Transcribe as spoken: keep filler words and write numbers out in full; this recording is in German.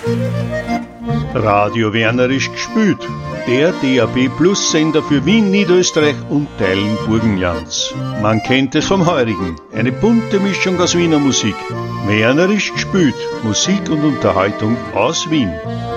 Radio Wernerisch gespült. Der D A B Plus Sender für Wien, Niederösterreich und Teilen Burgenlands. Man kennt es vom Heurigen. Eine bunte Mischung aus Wiener Musik. Wernerisch gespült. Musik und Unterhaltung aus Wien.